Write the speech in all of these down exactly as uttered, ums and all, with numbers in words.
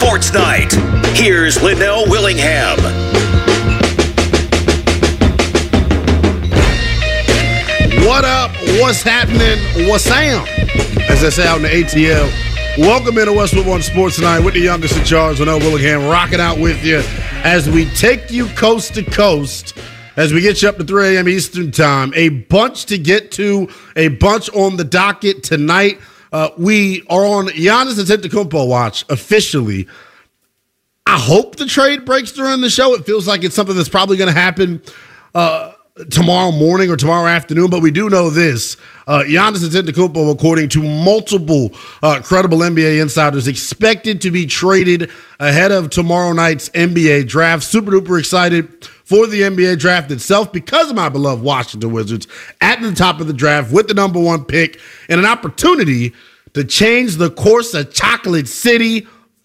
Sports Night. Here's Linnell Willingham. What up? What's happening? What's Sam? As I say out in the A T L. Welcome into Westwood One Sports Tonight with the youngest in charge, Linnell Willingham, rocking out with you as we take you coast to coast, as we get you up to three a.m. Eastern Time. A bunch to get to, a bunch on the docket tonight. Uh, we are on Giannis Antetokounmpo watch officially. I hope the trade breaks during the show. It feels like it's something that's probably going to happen uh, tomorrow morning or tomorrow afternoon, but we do know this. Uh, Giannis Antetokounmpo, according to multiple uh, credible N B A insiders, expected to be traded ahead of tomorrow night's N B A draft. Super duper excited for the N B A draft itself because of my beloved Washington Wizards at the top of the draft with the number one pick and an opportunity to change the course of Chocolate City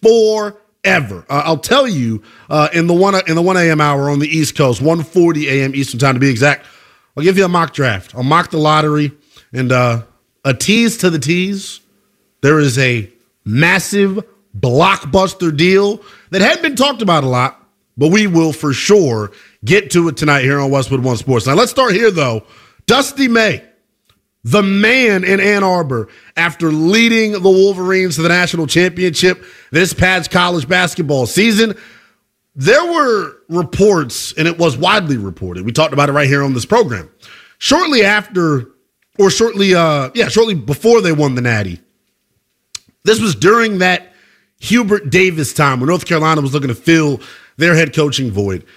forever. Uh, I'll tell you uh, in the one in the one a.m. hour on the East Coast, one forty a.m. Eastern Time to be exact. I'll give you a mock draft. I'll mock the lottery and uh, a tease to the tease. There is a massive blockbuster deal that hadn't been talked about a lot, but we will for sure get to it tonight here on Westwood One Sports. Now, let's start here, though. Dusty May, the man in Ann Arbor, after leading the Wolverines to the national championship this past college basketball season. There were reports, and it was widely reported. We talked about it right here on this program. Shortly after, or shortly, uh, yeah, shortly before they won the Natty, this was during that Hubert Davis time when North Carolina was looking to fill their head coaching void.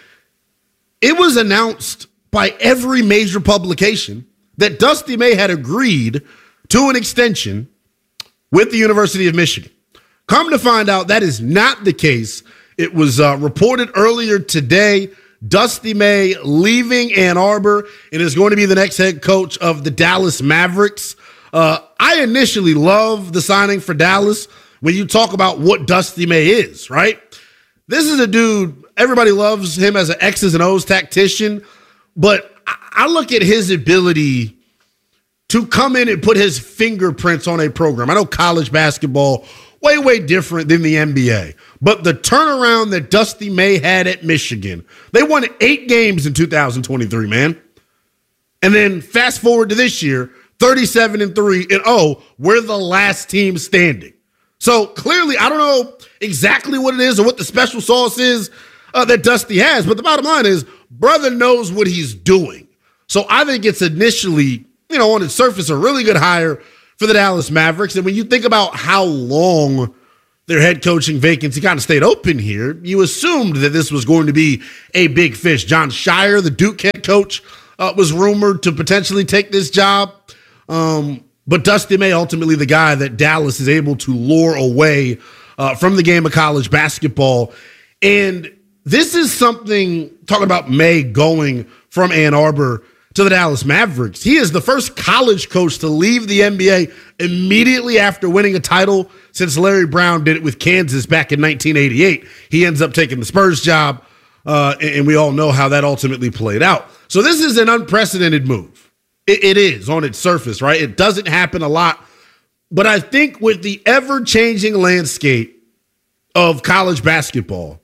It was announced by every major publication that Dusty May had agreed to an extension with the University of Michigan. Come to find out, that is not the case. It was uh, reported earlier today, Dusty May leaving Ann Arbor and is going to be the next head coach of the Dallas Mavericks. Uh, I initially love the signing for Dallas when you talk about what Dusty May is, right? This is a dude, everybody loves him as an X's and O's tactician, but I look at his ability to come in and put his fingerprints on a program. I know college basketball, way, way different than the N B A, but the turnaround that Dusty May had at Michigan, they won eight games in two thousand twenty-three, man. And then fast forward to this year, thirty-seven and three, and oh, we're the last team standing. So clearly, I don't know exactly what it is or what the special sauce is uh, that Dusty has, but the bottom line is, brother knows what he's doing. So I think it's initially, you know, on its surface, a really good hire for the Dallas Mavericks. And when you think about how long their head coaching vacancy kind of stayed open here, you assumed that this was going to be a big fish. John Shire, the Duke head coach, uh, was rumored to potentially take this job. Um, but Dusty May, ultimately the guy that Dallas is able to lure away uh, from the game of college basketball. And this is something, talking about May going from Ann Arbor to the Dallas Mavericks. He is the first college coach to leave the N B A immediately after winning a title since Larry Brown did it with Kansas back in nineteen eighty-eight. He ends up taking the Spurs job, uh, and we all know how that ultimately played out. So this is an unprecedented move. It, it is on its surface, right? It doesn't happen a lot. But I think with the ever-changing landscape of college basketball,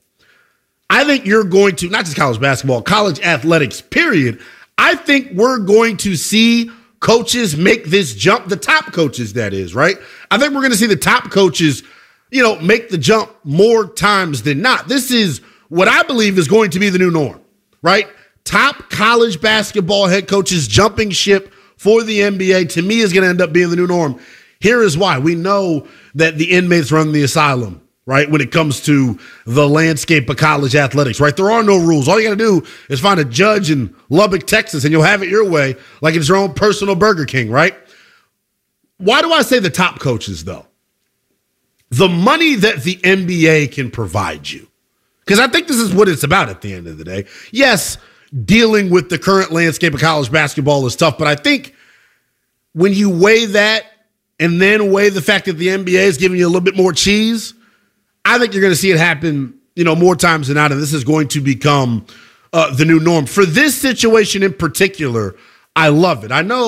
I think you're going to, not just college basketball, college athletics, period, I think we're going to see coaches make this jump, the top coaches, that is, right? I think we're going to see the top coaches, you know, make the jump more times than not. This is what I believe is going to be the new norm, right? Top college basketball head coaches jumping ship for the N B A, to me, is going to end up being the new norm. Here is why. We know that the inmates run the asylum, right, when it comes to the landscape of college athletics, right? There are no rules. All you got to do is find a judge in Lubbock, Texas, and you'll have it your way, like it's your own personal Burger King, right? Why do I say the top coaches, though? The money that the N B A can provide you, because I think this is what it's about at the end of the day. Yes, dealing with the current landscape of college basketball is tough, but I think when you weigh that and then weigh the fact that the N B A is giving you a little bit more cheese, I think you're going to see it happen, you know, more times than not, and this is going to become uh, the new norm. For this situation in particular, I love it. I know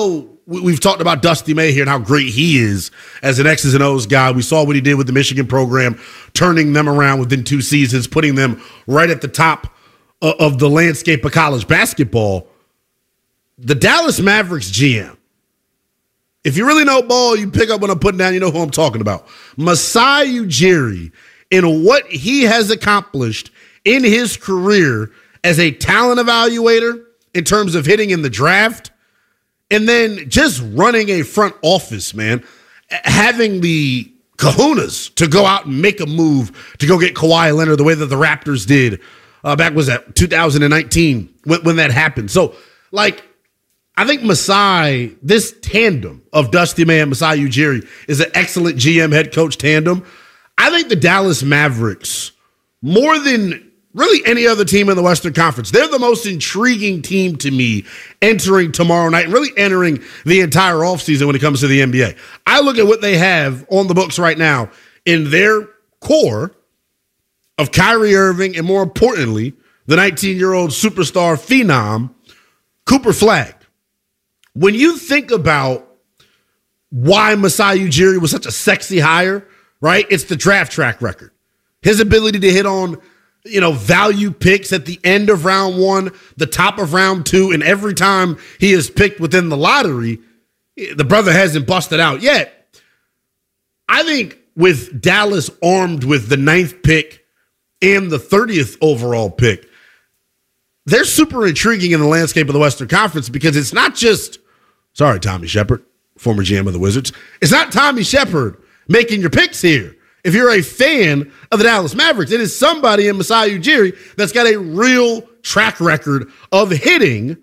we've talked about Dusty May here and how great he is as an X's and O's guy. We saw what he did with the Michigan program, turning them around within two seasons, putting them right at the top of the landscape of college basketball. The Dallas Mavericks G M, if you really know ball, you pick up what I'm putting down, you know who I'm talking about. Masai Ujiri, in what he has accomplished in his career as a talent evaluator in terms of hitting in the draft, and then just running a front office, man, having the kahunas to go out and make a move to go get Kawhi Leonard the way that the Raptors did uh, back, was that two thousand nineteen when, when that happened. So, like, I think Masai, this tandem of Dusty May and Masai Ujiri is an excellent G M head coach tandem. I think the Dallas Mavericks, more than really any other team in the Western Conference, they're the most intriguing team to me entering tomorrow night and really entering the entire offseason when it comes to the N B A. I look at what they have on the books right now in their core of Kyrie Irving and, more importantly, the nineteen-year-old superstar phenom, Cooper Flagg. When you think about why Masai Ujiri was such a sexy hire, right, it's the draft track record. His ability to hit on, you know, value picks at the end of round one, the top of round two, and every time he is picked within the lottery, the brother hasn't busted out yet. I think with Dallas armed with the ninth pick and the thirtieth overall pick, they're super intriguing in the landscape of the Western Conference, because it's not just, sorry, Tommy Shepard, former G M of the Wizards, it's not Tommy Shepard making your picks here. If you're a fan of the Dallas Mavericks, it is somebody in Masai Ujiri that's got a real track record of hitting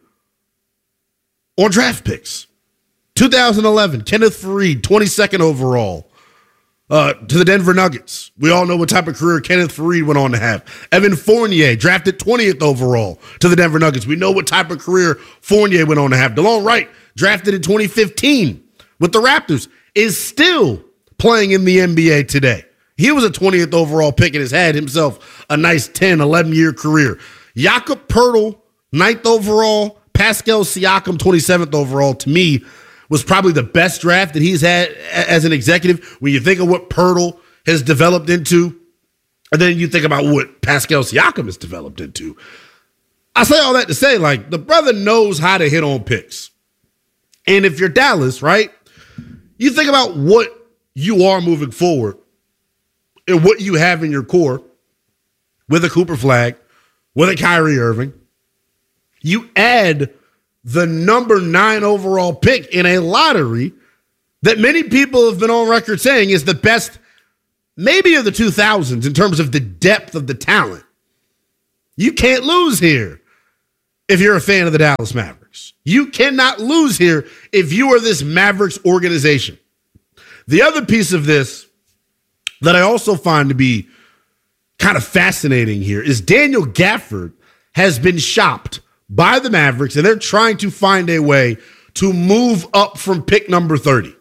on draft picks. two thousand eleven, Kenneth Faried, twenty-second overall uh, to the Denver Nuggets. We all know what type of career Kenneth Faried went on to have. Evan Fournier, drafted twentieth overall to the Denver Nuggets. We know what type of career Fournier went on to have. DeLon Wright, drafted in twenty fifteen with the Raptors, is still playing in the N B A today. He was a twentieth overall pick and has had himself a nice ten, eleven-year career. Jakob Poeltl, ninth overall. Pascal Siakam, twenty-seventh overall, to me, was probably the best draft that he's had as an executive. When you think of what Poeltl has developed into, and then you think about what Pascal Siakam has developed into. I say all that to say, like, the brother knows how to hit on picks. And if you're Dallas, right, you think about what you are moving forward and what you have in your core with a Cooper Flagg, with a Kyrie Irving. You add the number nine overall pick in a lottery that many people have been on record saying is the best, maybe of the two thousands, in terms of the depth of the talent. You can't lose here if you're a fan of the Dallas Mavericks. You cannot lose here if you are this Mavericks organization. The other piece of this that I also find to be kind of fascinating here is Daniel Gafford has been shopped by the Mavericks, and they're trying to find a way to move up from pick number thirty.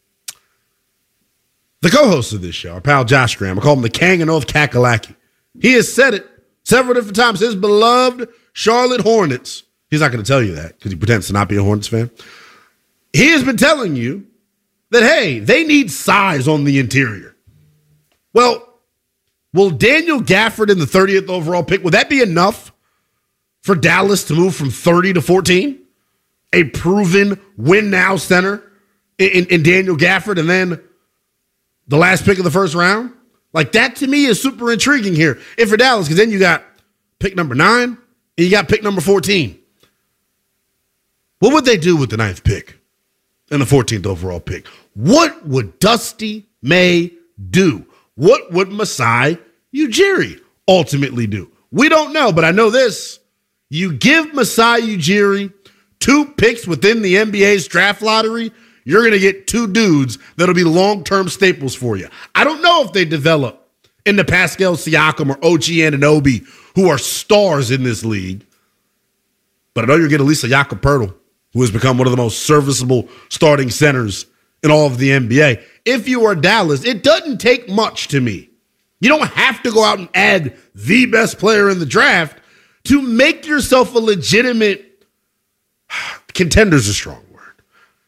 The co-host of this show, our pal Josh Graham, I call him the Kang of North Kakalaki. He has said it several different times. His beloved Charlotte Hornets, he's not going to tell you that because he pretends to not be a Hornets fan. He has been telling you that, hey, they need size on the interior. Well, will Daniel Gafford in the thirtieth overall pick, would that be enough for Dallas to move from thirty to fourteen? A proven win-now center in, in Daniel Gafford, and then the last pick of the first round? Like, that to me is super intriguing here. If for Dallas, because then you got pick number nine and you got pick number fourteen. What would they do with the ninth pick and the fourteenth overall pick? What would Dusty May do? What would Masai Ujiri ultimately do? We don't know, but I know this. You give Masai Ujiri two picks within the N B A's draft lottery, you're going to get two dudes that'll be long-term staples for you. I don't know if they develop into Pascal Siakam or O G Anunoby, who are stars in this league, but I know you're getting at least a Jakob Poeltl, who has become one of the most serviceable starting centers in all of the N B A. If you are Dallas, it doesn't take much to me. You don't have to go out and add the best player in the draft to make yourself a legitimate, contender's a strong word,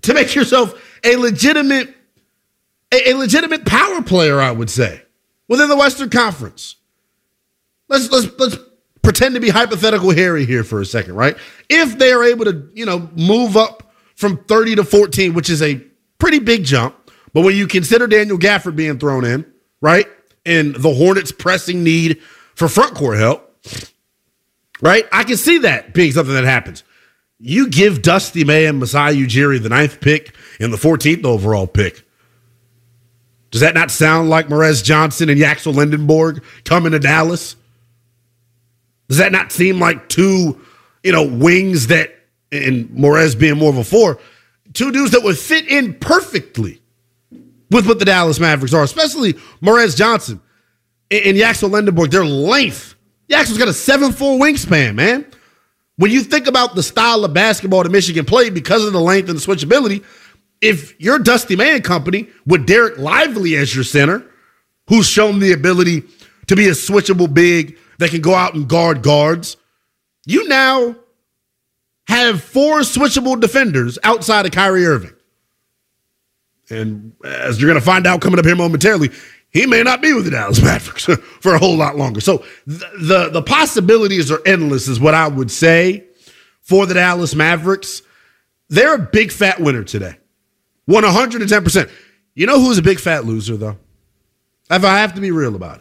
to make yourself a legitimate, a, a legitimate power player, I would say, within the Western Conference. Let's let's let's pretend to be hypothetical Harry here for a second, right? If they are able to, you know, move up from thirty to fourteen, which is a pretty big jump, but when you consider Daniel Gafford being thrown in, right, and the Hornets' pressing need for front court help, right, I can see that being something that happens. You give Dusty May and Masai Ujiri the ninth pick and the fourteenth overall pick. Does that not sound like Morez Johnson and Yaxel Lindenborg coming to Dallas? Does that not seem like two, you know, wings that, and Morez being more of a four, two dudes that would fit in perfectly with what the Dallas Mavericks are, especially Morez Johnson and, and Yaxel Lindenborg, their length. Yaxel's got a seven foot four wingspan, man. When you think about the style of basketball that Michigan played because of the length and the switchability, if you're Dusty May and company with Derek Lively as your center, who's shown the ability to be a switchable big that can go out and guard guards, you now have four switchable defenders outside of Kyrie Irving. And as you're going to find out coming up here momentarily, he may not be with the Dallas Mavericks for a whole lot longer. So th- the, the possibilities are endless is what I would say for the Dallas Mavericks. They're a big fat winner today. Won one hundred ten percent. You know who's a big fat loser, though? If I have to be real about it.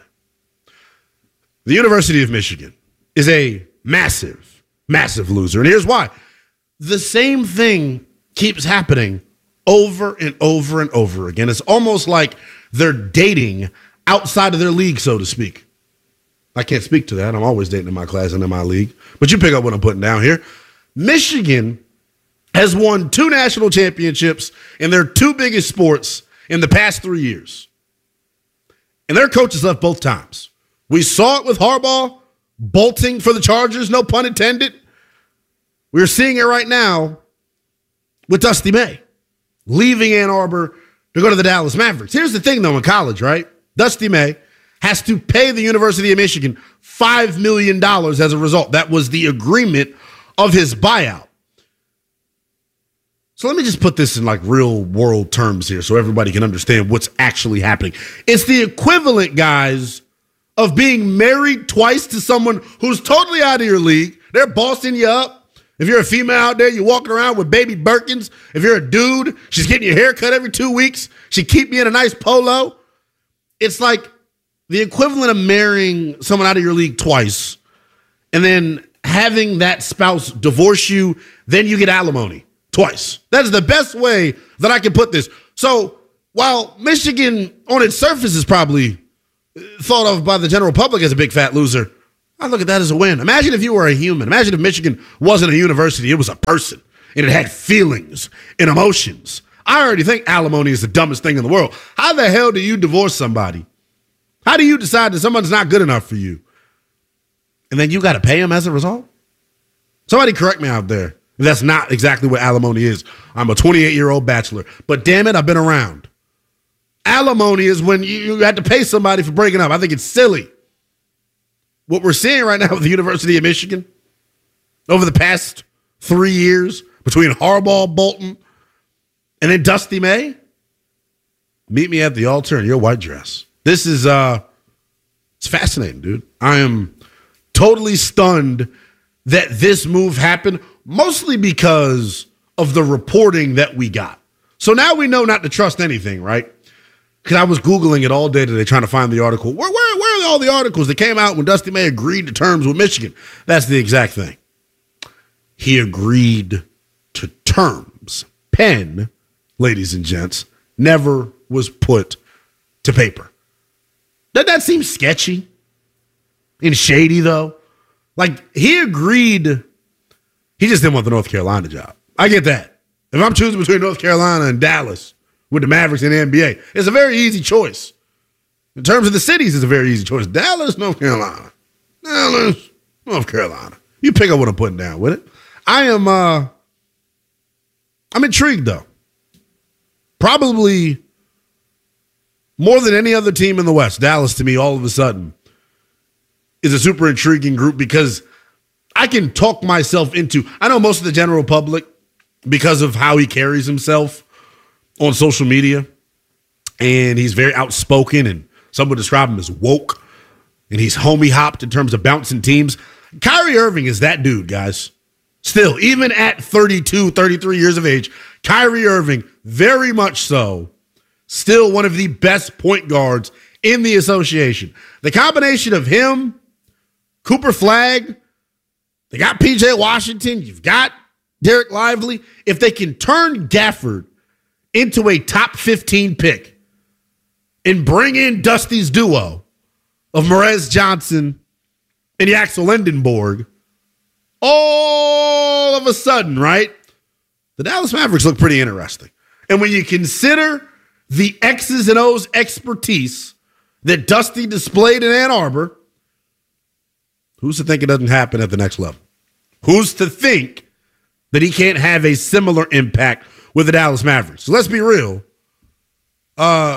The University of Michigan is a massive, massive loser. And here's why. The same thing keeps happening over and over and over again. It's almost like they're dating outside of their league, so to speak. I can't speak to that. I'm always dating in my class and in my league. But you pick up what I'm putting down here. Michigan has won two national championships in their two biggest sports in the past three years. And their coaches left both times. We saw it with Harbaugh bolting for the Chargers, no pun intended. We're seeing it right now with Dusty May leaving Ann Arbor to go to the Dallas Mavericks. Here's the thing, though, in college, right? Dusty May has to pay the University of Michigan five million dollars as a result. That was the agreement of his buyout. So let me just put this in like real world terms here so everybody can understand what's actually happening. It's the equivalent, guys, of being married twice to someone who's totally out of your league. They're bossing you up. If you're a female out there, you're walking around with baby Birkins. If you're a dude, she's getting your hair cut every two weeks. She keep you in a nice polo. It's like the equivalent of marrying someone out of your league twice and then having that spouse divorce you, then you get alimony twice. That is the best way that I can put this. So while Michigan on its surface is probably thought of by the general public as a big fat loser, I look at that as a win. Imagine if you were a human. Imagine if Michigan wasn't a university. It was a person, and it had feelings and emotions. I already think alimony is the dumbest thing in the world. How the hell do you divorce somebody? How do you decide that someone's not good enough for you? And then you got to pay them as a result? Somebody correct me out there. That's not exactly what alimony is. I'm a twenty-eight-year-old bachelor, but damn it, I've been around. Alimony is when you, you have to pay somebody for breaking up. I think it's silly. What we're seeing right now with the University of Michigan over the past three years between Harbaugh, Bolton, and then Dusty May, meet me at the altar in your white dress. This is, uh, it's fascinating, dude. I am totally stunned that this move happened, mostly because of the reporting that we got. So now we know not to trust anything, right? Because I was Googling it all day today trying to find the article. Where, where, where are all the articles that came out when Dusty May agreed to terms with Michigan? That's the exact thing. He agreed to terms. Pen, ladies and gents, never was put to paper. Doesn't that seem sketchy and shady, though? Like, he agreed. He just didn't want the North Carolina job. I get that. If I'm choosing between North Carolina and Dallas with the Mavericks and the N B A, it's a very easy choice. In terms of the cities, it's a very easy choice. Dallas, North Carolina. Dallas, North Carolina. You pick up what I'm putting down with it. I am, uh, I'm intrigued, though. Probably more than any other team in the West. Dallas, to me, all of a sudden, is a super intriguing group because I can talk myself into, I know most of the general public because of how he carries himself on social media. And he's very outspoken, and some would describe him as woke. And he's homie hopped in terms of bouncing teams. Kyrie Irving is that dude, guys. Still, even at thirty-two, thirty-three years of age, Kyrie Irving, very much so, still one of the best point guards in the association. The combination of him, Cooper Flagg, they got P J Washington, you've got Derek Lively. If they can turn Gafford into a top fifteen pick and bring in Dusty's duo of Morez Johnson and Axel Lindenborg, all of a sudden, right, the Dallas Mavericks look pretty interesting. And when you consider the X's and O's expertise that Dusty displayed in Ann Arbor, who's to think it doesn't happen at the next level? Who's to think that he can't have a similar impact with the Dallas Mavericks? So let's be real. Uh,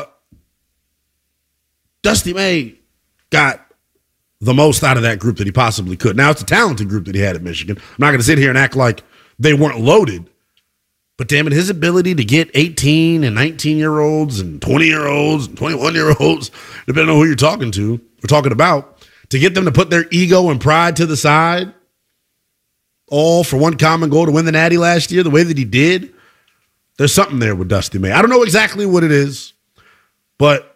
Dusty May got the most out of that group that he possibly could. Now, it's a talented group that he had at Michigan. I'm not going to sit here and act like they weren't loaded. But damn it, his ability to get eighteen and nineteen-year-olds and twenty-year-olds and twenty-one-year-olds, depending on who you're talking to, or talking about, to get them to put their ego and pride to the side, all for one common goal to win the Natty last year, the way that he did, there's something there with Dusty May. I don't know exactly what it is, but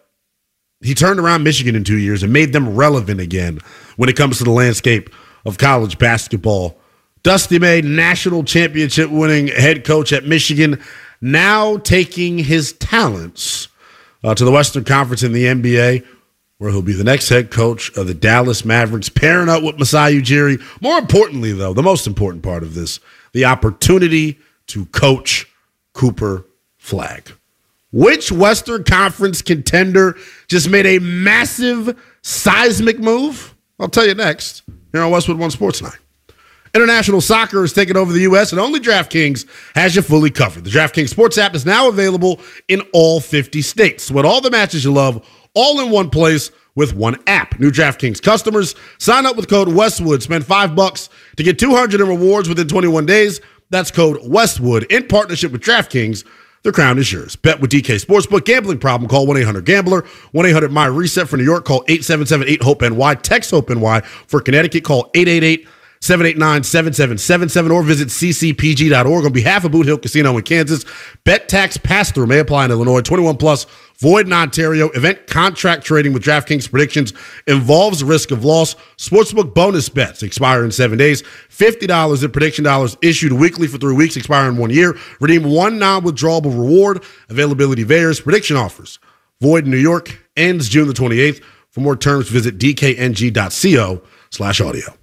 he turned around Michigan in two years and made them relevant again when it comes to the landscape of college basketball. Dusty May, national championship winning head coach at Michigan, now taking his talents uh, to the Western Conference in the N B A, where he'll be the next head coach of the Dallas Mavericks, pairing up with Masai Ujiri. More importantly, though, the most important part of this, the opportunity to coach Cooper Flagg. Which Western Conference contender just made a massive seismic move? I'll tell you next here on Westwood One Sports Night. International soccer is taking over the U S, and only DraftKings has you fully covered. The DraftKings Sports app is now available in all fifty states. With all the matches you love, all in one place with one app. New DraftKings customers, sign up with code Westwood. Spend five bucks to get two hundred in rewards within twenty-one days. That's code Westwood in partnership with DraftKings. The crown is yours. Bet with D K Sportsbook. Gambling problem? Call one eight hundred gambler. one eight hundred my reset for New York. Call eight seven seven eight hope N Y. Text HOPE N Y. For Connecticut, call eight eight eight seven eight nine seven seven seven seven or visit c c p g dot org. On behalf of Boot Hill Casino in Kansas, bet tax pass-through may apply in Illinois. twenty-one plus, void in Ontario. Event contract trading with DraftKings predictions involves risk of loss. Sportsbook bonus bets expire in seven days. fifty dollars in prediction dollars issued weekly for three weeks, expire in one year. Redeem one non-withdrawable reward. Availability varies. Prediction offers void in New York. Ends June the twenty-eighth. For more terms, visit d k n g dot co slash audio.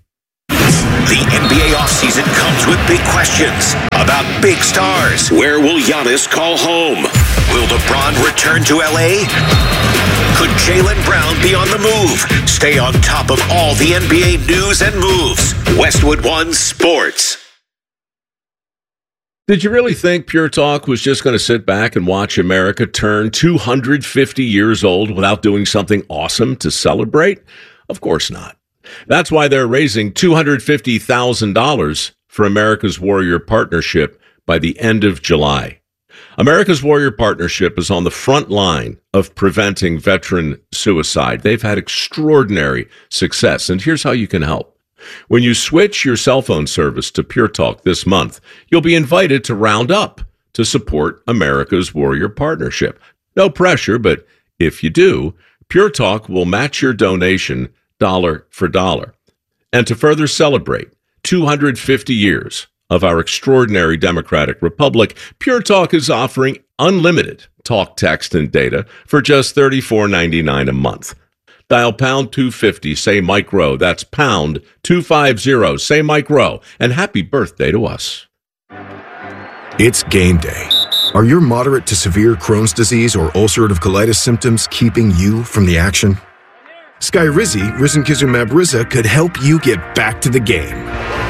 The N B A offseason comes with big questions about big stars. Where will Giannis call home? Will LeBron return to L A? Could Jaylen Brown be on the move? Stay on top of all the N B A news and moves. Westwood One Sports. Did you really think Pure Talk was just going to sit back and watch America turn two hundred fifty years old without doing something awesome to celebrate? Of course not. That's why they're raising two hundred fifty thousand dollars for America's Warrior Partnership by the end of July. America's Warrior Partnership is on the front line of preventing veteran suicide. They've had extraordinary success, and here's how you can help. When you switch your cell phone service to Pure Talk this month, you'll be invited to round up to support America's Warrior Partnership. No pressure, but if you do, Pure Talk will match your donation dollar for dollar. And to further celebrate two hundred fifty years of our extraordinary democratic republic, Pure Talk is offering unlimited talk, text, and data for just thirty-four ninety-nine a month. Dial pound two fifty, say Mike Rowe. That's pound two fifty, say Mike Rowe. And happy birthday to us. It's game day. Are your moderate to severe Crohn's disease or ulcerative colitis symptoms keeping you from the action? Skyrizi, risankizumab Riza, could help you get back to the game.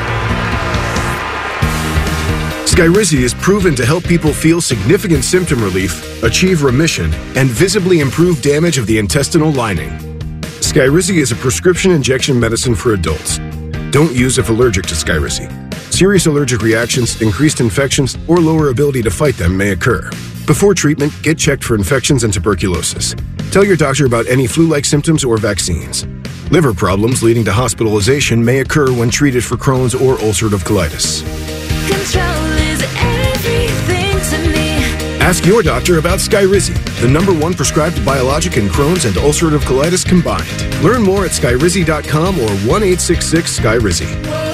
Skyrizi is proven to help people feel significant symptom relief, achieve remission, and visibly improve damage of the intestinal lining. Skyrizi is a prescription injection medicine for adults. Don't use if allergic to Skyrizi. Serious allergic reactions, increased infections, or lower ability to fight them may occur. Before treatment, get checked for infections and tuberculosis. Tell your doctor about any flu-like symptoms or vaccines. Liver problems leading to hospitalization may occur when treated for Crohn's or ulcerative colitis. Control is everything to me. Ask your doctor about Skyrizi, the number one prescribed biologic in Crohn's and ulcerative colitis combined. Learn more at skyrizi dot com or one eight six six Skyrizi.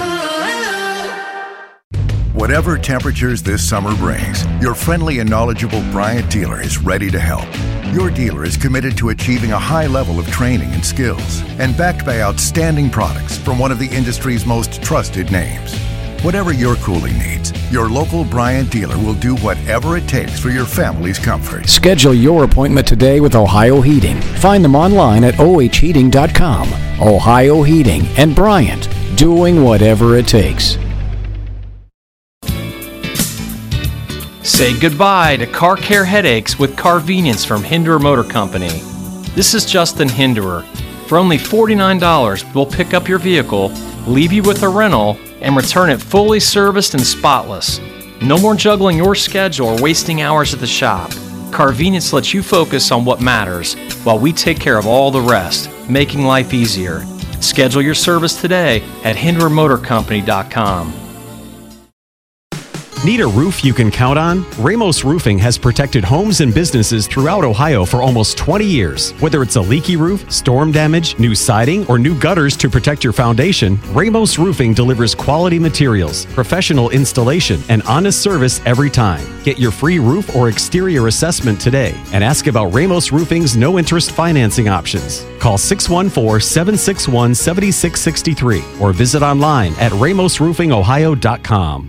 Whatever temperatures this summer brings, your friendly and knowledgeable Bryant dealer is ready to help. Your dealer is committed to achieving a high level of training and skills and backed by outstanding products from one of the industry's most trusted names. Whatever your cooling needs, your local Bryant dealer will do whatever it takes for your family's comfort. Schedule your appointment today with Ohio Heating. Find them online at O H heating dot com. Ohio Heating and Bryant, doing whatever it takes. Say goodbye to car care headaches with Carvenience from Hinderer Motor Company. This is Justin Hinderer. For only forty-nine dollars, we'll pick up your vehicle, leave you with a rental, and return it fully serviced and spotless. No more juggling your schedule or wasting hours at the shop. Carvenience lets you focus on what matters while we take care of all the rest, making life easier. Schedule your service today at hinderer motor company dot com. Need a roof you can count on? Ramos Roofing has protected homes and businesses throughout Ohio for almost twenty years. Whether it's a leaky roof, storm damage, new siding, or new gutters to protect your foundation, Ramos Roofing delivers quality materials, professional installation, and honest service every time. Get your free roof or exterior assessment today and ask about Ramos Roofing's no-interest financing options. Call six one four, seven six one, seven six six three or visit online at ramos roofing ohio dot com.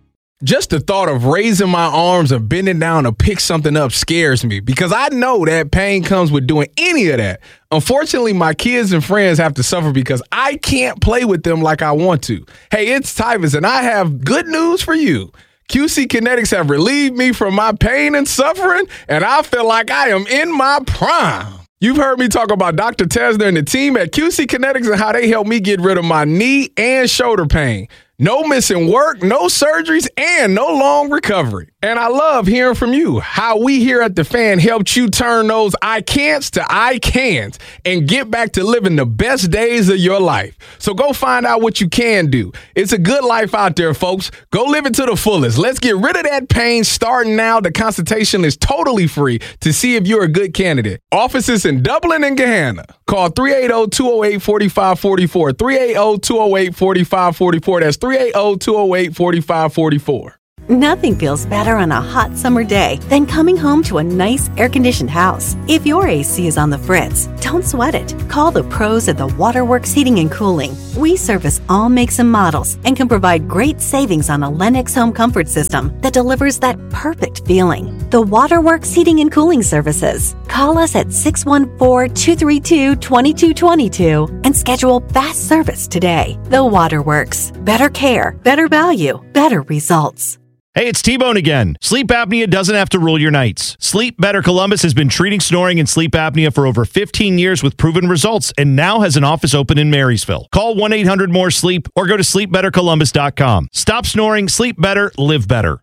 Just the thought of raising my arms or bending down to pick something up scares me because I know that pain comes with doing any of that. Unfortunately, my kids and friends have to suffer because I can't play with them like I want to. Hey, it's Tyvus, and I have good news for you. Q C Kinetics have relieved me from my pain and suffering, and I feel like I am in my prime. You've heard me talk about Doctor Tesner and the team at Q C Kinetics and how they helped me get rid of my knee and shoulder pain. No missing work, no surgeries, and no long recovery. And I love hearing from you, how we here at The Fan helped you turn those I can'ts to I can'ts and get back to living the best days of your life. So go find out what you can do. It's a good life out there, folks. Go live it to the fullest. Let's get rid of that pain starting now. The consultation is totally free to see if you're a good candidate. Offices in Dublin and Gahanna. Call three eight zero, two zero eight, four five four four, three eight zero, two zero eight, four five four four. That's three eight zero, two zero eight, four five four four. Nothing feels better on a hot summer day than coming home to a nice air-conditioned house. If your A C is on the fritz, don't sweat it. Call the pros at the Waterworks Heating and Cooling. We service all makes and models and can provide great savings on a Lennox home comfort system that delivers that perfect feeling. The Waterworks Heating and Cooling Services. Call us at six one four, two three two, two two two two and schedule fast service today. The Waterworks. Better care, better value, better results. Hey, it's T-Bone again. Sleep apnea doesn't have to rule your nights. Sleep Better Columbus has been treating snoring and sleep apnea for over fifteen years with proven results and now has an office open in Marysville. Call one eight hundred more sleep or go to sleep better columbus dot com. Stop snoring, sleep better, live better.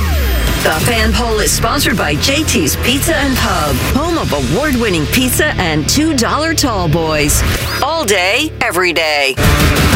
The Fan Poll is sponsored by J T's Pizza and Pub, home of award-winning pizza and two dollar tall boys. All day, every day.